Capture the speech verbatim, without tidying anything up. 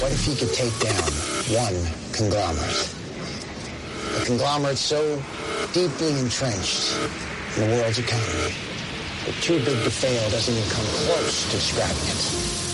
What if he could take down one conglomerate? A conglomerate so deeply entrenched in the world's economy that too big to fail doesn't even come close to scrapping it.